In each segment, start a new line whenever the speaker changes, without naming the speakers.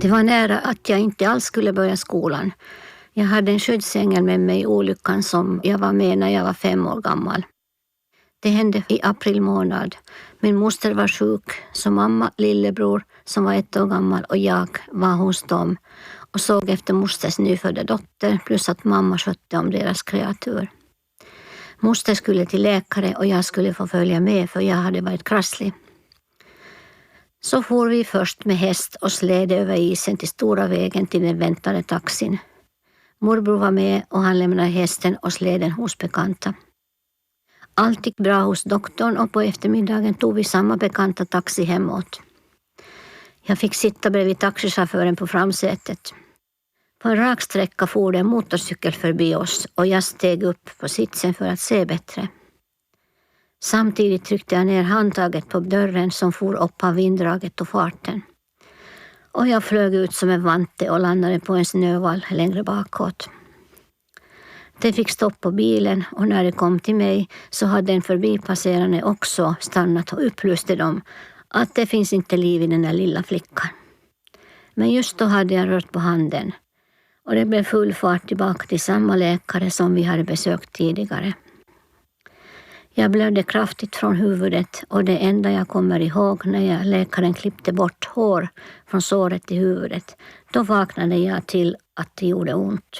Det var nära att jag inte alls skulle börja skolan. Jag hade en skyddsängel med mig i olyckan som jag var med när jag var 5 år gammal. Det hände i april månad. Min moster var sjuk, så mamma, lillebror som var 1 år gammal och jag var hos dem och såg efter mosters nyfödda dotter plus att mamma skötte om deras kreatur. Moster skulle till läkare och jag skulle få följa med för jag hade varit krasslig. Så for vi först med häst och sled över isen till stora vägen till den väntade taxin. Morbror var med och han lämnade hästen och släden hos bekanta. Allt gick bra hos doktorn och på eftermiddagen tog vi samma bekanta taxi hemåt. Jag fick sitta bredvid taxichauffören på framsätet. På en rak sträcka for det en motorcykel förbi oss och jag steg upp på sitsen för att se bättre. Samtidigt tryckte jag ner handtaget på dörren som for upp av vinddraget och farten. Och jag flög ut som en vante och landade på en snövall längre bakåt. Det fick stopp på bilen och när det kom till mig så hade en förbipasserande också stannat och upplyste dem att det finns inte liv i den där lilla flickan. Men just då hade jag rört på handen och det blev full fart tillbaka till samma läkare som vi hade besökt tidigare. Jag blödde kraftigt från huvudet och det enda jag kommer ihåg när läkaren klippte bort hår från såret i huvudet, då vaknade jag till att det gjorde ont.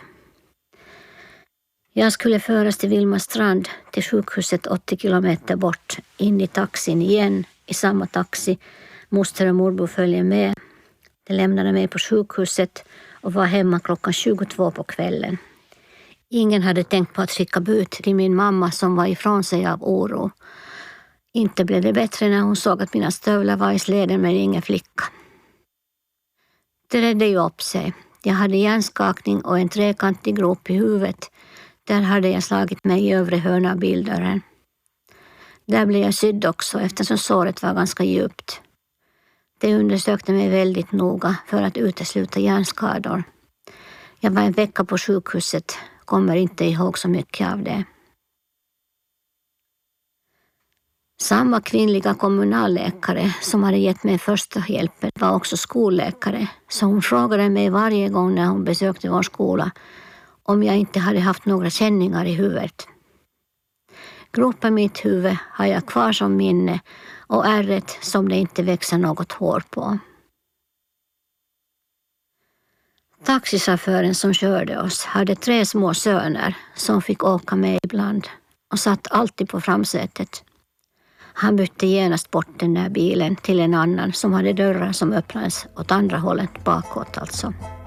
Jag skulle föras till Vilmastrand till sjukhuset 80 kilometer bort, in i taxin igen, i samma taxi. Moster och morbror följde med. De lämnade mig på sjukhuset och var hemma klockan 22 på kvällen. Ingen hade tänkt på att skicka bud till min mamma som var ifrån sig av oro. Inte blev det bättre när hon såg att mina stövlar var i släden med ingen flicka. Det redde ju upp sig. Jag hade hjärnskakning och en trekantig grop i huvudet. Där hade jag slagit mig i övre hörna av bildörren. Där blev jag sydd också eftersom såret var ganska djupt. De undersökte mig väldigt noga för att utesluta hjärnskador. Jag var en vecka på sjukhuset, kommer inte ihåg så mycket av det. Samma kvinnliga kommunalläkare som hade gett mig första hjälpen var också skolläkare, så hon frågade mig varje gång när hon besökte vår skola om jag inte hade haft några känningar i huvudet. Gropen i mitt huvud har jag kvar som minne och ärret som det inte växer något hår på. Taxichauffören som körde oss hade 3 små söner som fick åka med ibland och satt alltid på framsätet. Han bytte genast bort den där bilen till en annan som hade dörrar som öppnades åt andra hållet bakåt alltså.